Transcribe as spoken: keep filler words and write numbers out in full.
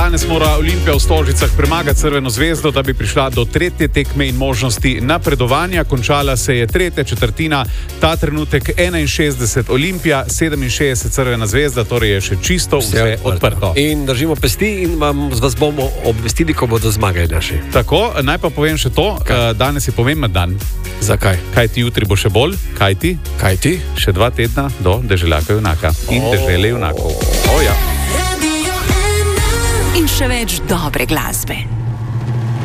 danes mora Olimpija v Stožicah premagati Crveno zvezdo, da bi prišla do tretje tekme in možnosti napredovanja. Končala se je tretja četrtina, ta trenutek enainšestdeset Olimpija, sedeminšestdeset Crvena zvezda, torej je še čisto vse, vse odprto. odprto. In držimo pesti in vam, vas bomo obvestili, ko bodo zmagali naši. Tako, naj pa povem še to, kaj? Danes je pomemben dan. Zakaj? Kaj ti jutri bo še bolj? Kaj ti? Kaj ti? Še dva tedna do deželjaka junaka in oh. dežele junakov. Oh, ja. In še več dobre glasbe.